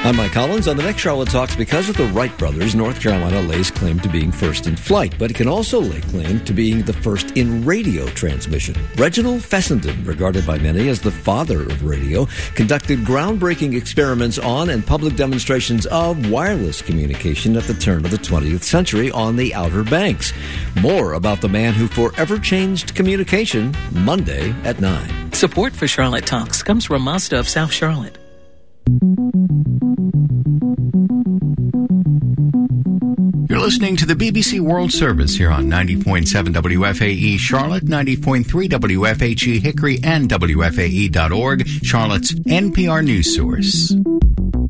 I'm Mike Collins. On the next Charlotte Talks, because of the Wright brothers, North Carolina lays claim to being first in flight, but it can also lay claim to being the first in radio transmission. Reginald Fessenden, regarded by many as the father of radio, conducted groundbreaking experiments on and public demonstrations of wireless communication at the turn of the 20th century on the Outer Banks. More about the man who forever changed communication, Monday at 9. Support for Charlotte Talks comes from Mazda of South Charlotte. You're listening to the BBC World Service here on 90.7 WFAE Charlotte, 90.3 WFHE Hickory, and WFAE.org, Charlotte's NPR news source.